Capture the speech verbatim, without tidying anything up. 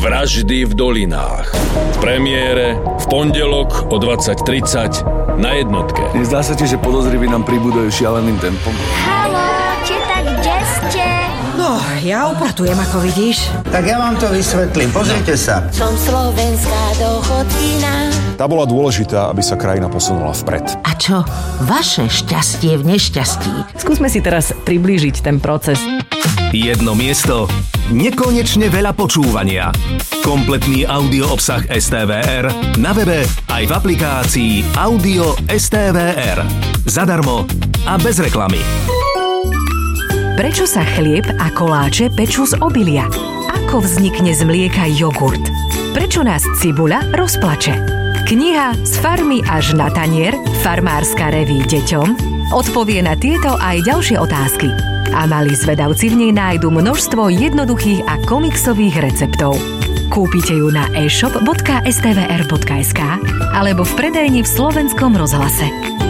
Vraždy v dolinách. V premiére v pondelok o dvadsať tridsať na jednotke. Nezdá sa ti, že podozriví nám pribúdajú šialeným tempom? Haló, teta, kde ste? No, ja upratujem, ako vidíš. Tak ja vám to vysvetlím, pozrite sa. Som slovenská dochodkyna. Tá bola dôležitá, aby sa krajina posunula vpred. A čo? Vaše šťastie v nešťastí. Skúsme si teraz priblížiť ten proces. Jedno miesto, nekonečne veľa počúvania. Kompletný audio obsah es té vé er na webe aj v aplikácii Audio es té vé er. Zadarmo a bez reklamy. Prečo sa chlieb a koláče pečú z obilia? Ako vznikne z mlieka jogurt? Prečo nás cibuľa rozplače? Kniha Z farmy až na tanier, farmárska reví deťom, odpovie na tieto aj ďalšie otázky. A malí zvedavci v nej nájdu množstvo jednoduchých a komiksových receptov. Kúpite ju na e shop bodka es té vé er bodka es ká alebo v predajni v Slovenskom rozhlase.